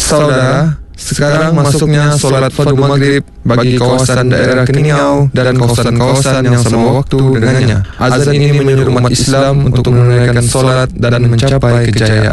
Saudara, sekarang masuknya solat fardu maghrib bagi kawasan daerah Keningiau dan kawasan-kawasan yang sama waktu dengannya. Azan ini menyuruh umat Islam untuk menunaikan solat dan mencapai kejayaan.